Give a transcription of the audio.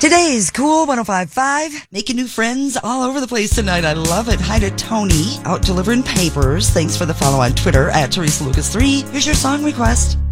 Today's Cool 105.5, making new friends all over the place tonight. I love it. Hi to Tony, out delivering papers. Thanks for the follow on Twitter at Teresa Lucas 3. Here's your song request.